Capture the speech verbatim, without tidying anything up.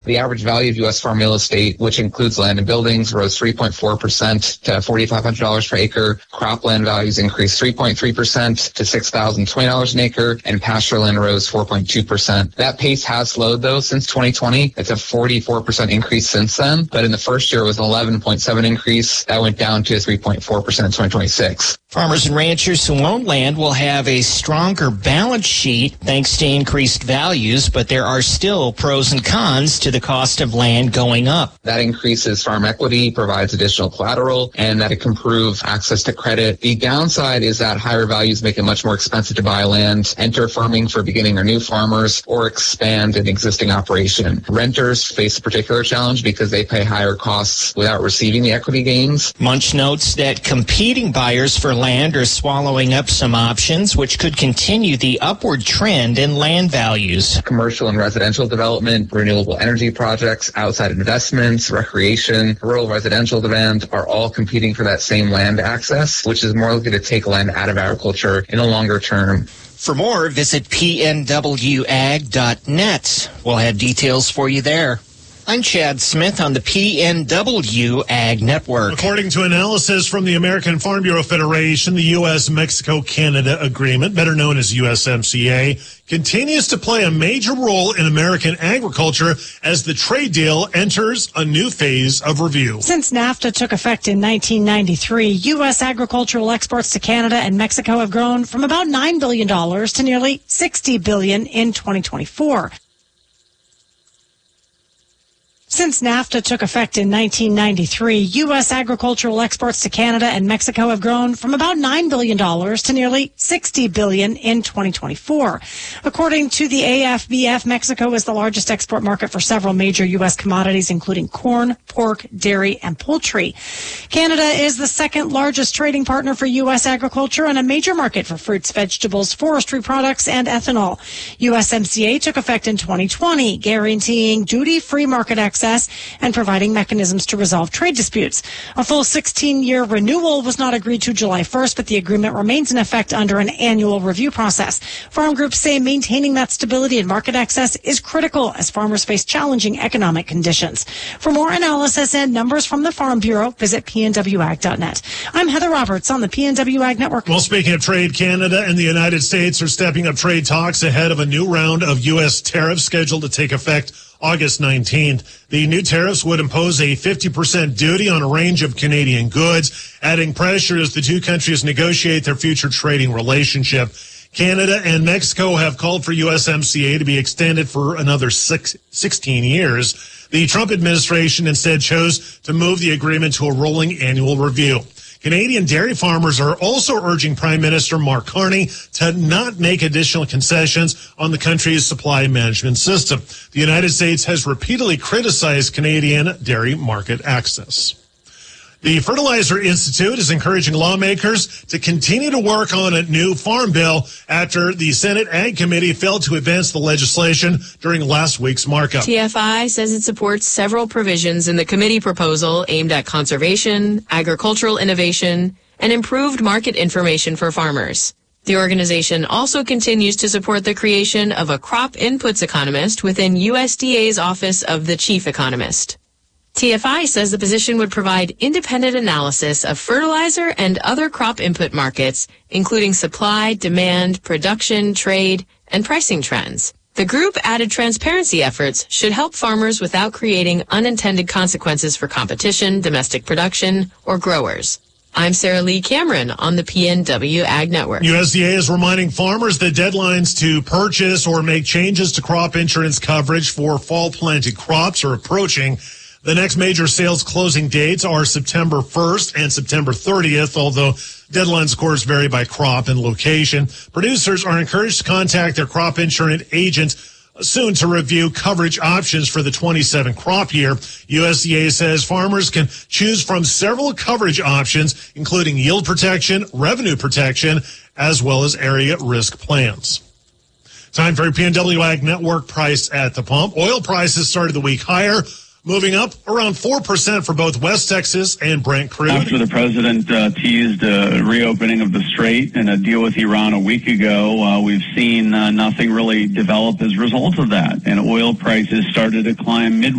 The average value of U S farm real estate, which includes land and buildings, rose three point four percent to four thousand five hundred dollars per acre. Cropland values increased three point three percent to six thousand twenty dollars an acre, and pasture land rose four point two percent. That pace has slowed, though, since twenty twenty. It's a forty-four percent increase since then, but in the first year it was an eleven point seven increase. That went down to three point four percent in twenty twenty-six. Farmers and ranchers who own land will have a stronger balance sheet thanks to increased values, but there are still pros and cons to the cost of land going up. That increases farm equity, provides additional collateral, and that it can improve access to credit. The downside is that higher values make it much more expensive to buy land, enter farming for beginning or new farmers, or expand an existing operation. Renters face a particular challenge because they pay higher costs without receiving the equity gains. Munch notes that competing buyers for land are swallowing up some options, which could continue the upward trend in land values. Commercial and residential development, renewable energy projects, outside investments, recreation, rural residential demand are all competing for that same land access, which is more likely to take land out of agriculture in a longer term. For more, visit P N W ag dot net. We'll have details for you there. I'm Chad Smith on the P N W Ag Network. According to analysis from the American Farm Bureau Federation, the U S Mexico Canada Agreement, better known as U S M C A, continues to play a major role in American agriculture as the trade deal enters a new phase of review. Since NAFTA took effect in nineteen ninety-three, U S agricultural exports to Canada and Mexico have grown from about nine billion dollars to nearly sixty billion dollars in twenty twenty-four. Since NAFTA took effect in nineteen ninety-three, U S agricultural exports to Canada and Mexico have grown from about nine billion dollars to nearly sixty billion dollars in twenty twenty-four. According to the A F B F, Mexico is the largest export market for several major U S commodities, including corn, pork, dairy, and poultry. Canada is the second largest trading partner for U S agriculture and a major market for fruits, vegetables, forestry products, and ethanol. U S M C A took effect in twenty twenty, guaranteeing duty-free market access and providing mechanisms to resolve trade disputes. A full sixteen-year renewal was not agreed to July first, but the agreement remains in effect under an annual review process. Farm groups say maintaining that stability and market access is critical as farmers face challenging economic conditions. For more analysis and numbers from the Farm Bureau, visit P N W ag dot net. I'm Heather Roberts on the P N W Ag Network. Well, speaking of trade, Canada and the United States are stepping up trade talks ahead of a new round of U S tariffs scheduled to take effect August nineteenth. The new tariffs would impose a fifty percent duty on a range of Canadian goods, adding pressure as the two countries negotiate their future trading relationship. Canada and Mexico have called for U S M C A to be extended for another six, sixteen years. The Trump administration instead chose to move the agreement to a rolling annual review. Canadian dairy farmers are also urging Prime Minister Mark Carney to not make additional concessions on the country's supply management system. The United States has repeatedly criticized Canadian dairy market access. The Fertilizer Institute is encouraging lawmakers to continue to work on a new farm bill after the Senate Ag Committee failed to advance the legislation during last week's markup. T F I says it supports several provisions in the committee proposal aimed at conservation, agricultural innovation, and improved market information for farmers. The organization also continues to support the creation of a crop inputs economist within U S D A's Office of the Chief Economist. T F I says the position would provide independent analysis of fertilizer and other crop input markets, including supply, demand, production, trade, and pricing trends. The group added transparency efforts should help farmers without creating unintended consequences for competition, domestic production, or growers. I'm Sarah Lee Cameron on the P N W Ag Network. U S D A is reminding farmers that deadlines to purchase or make changes to crop insurance coverage for fall planted crops are approaching. The next major sales closing dates are September first and September thirtieth, although deadlines, of course, vary by crop and location. Producers are encouraged to contact their crop insurance agent soon to review coverage options for the twenty-seven crop year. U S D A says farmers can choose from several coverage options, including yield protection, revenue protection, as well as area risk plans. Time for P N W Ag Network price at the pump. Oil prices started the week higher, moving up around four percent for both West Texas and Brent crude. After the president uh, teased a reopening of the Strait and a deal with Iran a week ago, uh, we've seen uh, nothing really develop as a result of that. And oil prices started to climb mid